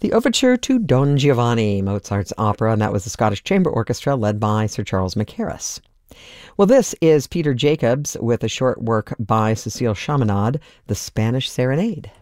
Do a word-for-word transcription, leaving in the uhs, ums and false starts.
The overture to Don Giovanni, Mozart's opera, and that was the Scottish Chamber Orchestra led by Sir Charles Mackerras. Well, this is Peter Jacobs with a short work by Cecile Chaminade, The Spanish Serenade.